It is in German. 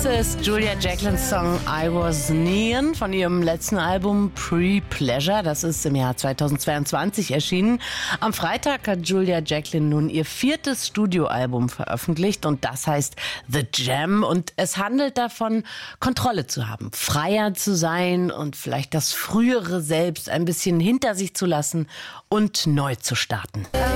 ist Julia Jacklins Song I Was Neon von ihrem letzten Album Pre-Pleasure. Das ist im Jahr 2022 erschienen. Am Freitag hat Julia Jacklin nun ihr 4. Studioalbum veröffentlicht und das heißt The Jam. Und es handelt davon, Kontrolle zu haben, freier zu sein und vielleicht das frühere Selbst ein bisschen hinter sich zu lassen und neu zu starten.